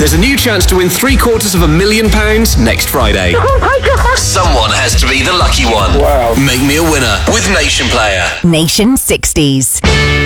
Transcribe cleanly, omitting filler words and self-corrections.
There's a new chance to win £750,000 next Friday. Someone has to be the lucky one. Wow. Make me a winner with Nation Player. Nation 60s.